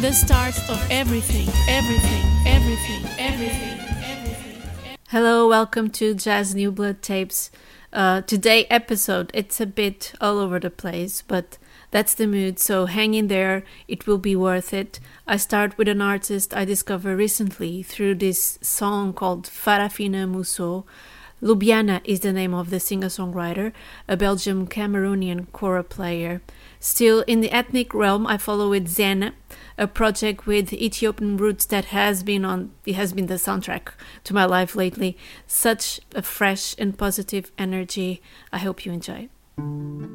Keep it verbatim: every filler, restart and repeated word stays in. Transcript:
The start of everything, everything, everything, everything, everything. Hello, welcome to Jazz New Blood Tapes. Uh, today episode, it's a bit all over the place, but that's the mood, so hang in there, it will be worth it. I start with an artist I discovered recently through this song called Farafina Mousso. Lubiana is the name of the singer-songwriter, a Belgium-Cameroonian kora player. Still, in the ethnic realm, I follow with Zen, a project with Ethiopian roots that has been on it has been the soundtrack to my life lately. Such a fresh and positive energy. I hope you enjoy.